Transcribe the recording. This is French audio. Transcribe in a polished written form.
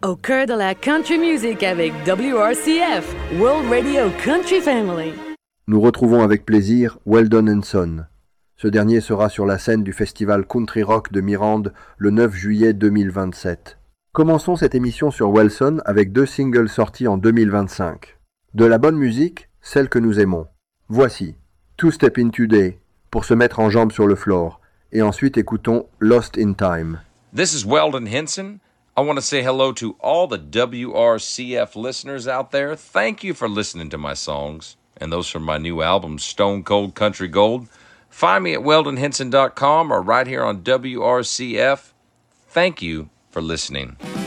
Au cœur de la country music avec WRCF, World Radio Country Family. Nous retrouvons avec plaisir Weldon Henson. Ce dernier sera sur la scène du festival Country Rock de Mirande le 9 juillet 2027. Commençons cette émission sur Welson avec 2 singles sortis en 2025. De la bonne musique, celle que nous aimons. Voici Two Step In Today pour se mettre en jambes sur le floor, et ensuite écoutons Lost in Time. This is Weldon Henson. I want to say hello to all the WRCF listeners out there. Thank you for listening to my songs and those from my new album, Stone Cold Country Gold. Find me at weldonhenson.com or right here on WRCF. Thank you for listening.